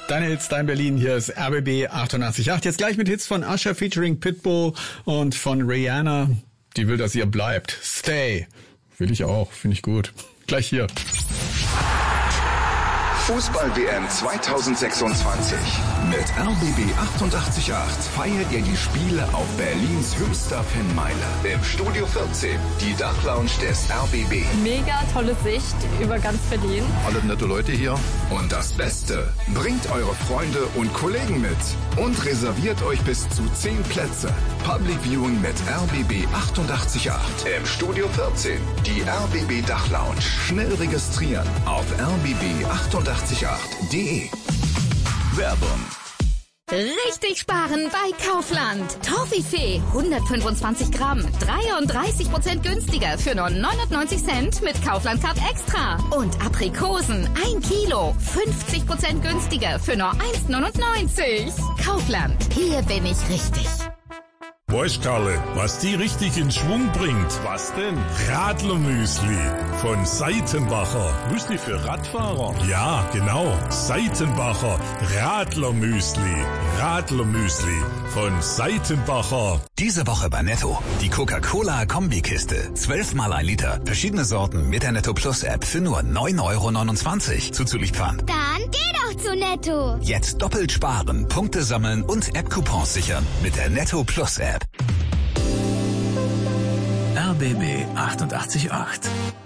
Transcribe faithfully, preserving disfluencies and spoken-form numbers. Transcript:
Deine Hits, dein Berlin, hier ist R B B achtundachtzig Komma acht. Jetzt gleich mit Hits von Usher featuring Pitbull und von Rihanna. Die will, dass ihr bleibt. Stay. Will ich auch, finde ich gut. Gleich hier. Fußball-W M zweitausendsechsundzwanzig. Mit R B B achtundachtzig Komma acht feiert ihr die Spiele auf Berlins höchster Fanmeile. Im Studio vierzehn, die Dachlounge des R B B. Mega tolle Sicht über ganz Berlin. Alle nette Leute hier. Und das Beste, bringt eure Freunde und Kollegen mit und reserviert euch bis zu zehn Plätze. Public Viewing mit R B B achtundachtzig Komma acht. Im Studio vierzehn, die R B B Dachlounge. Schnell registrieren auf r b b achtundachtzig Komma acht punkt de. Werbung. Richtig sparen bei Kaufland. Toffifee hundertfünfundzwanzig Gramm, dreiunddreißig Prozent günstiger für nur neunundneunzig Cent mit Kaufland Card Extra. Und Aprikosen ein Kilo, fünfzig Prozent günstiger für nur eins neunundneunzig. Kaufland, hier bin ich richtig. Weißt Karle, was die richtig in Schwung bringt? Was denn? Radlermüsli von Seitenbacher. Müsli für Radfahrer? Ja, genau. Seitenbacher Radlermüsli. Radlermüsli von Seitenbacher. Diese Woche bei Netto. Die Coca-Cola-Kombikiste. Zwölfmal ein Liter. Verschiedene Sorten mit der Netto Plus App für nur neun Euro neunundzwanzig. Zuzüglich Pfand. Dann geh doch zu Netto. Jetzt doppelt sparen, Punkte sammeln und App-Coupons sichern mit der Netto Plus App. R B B achtundachtzig Komma acht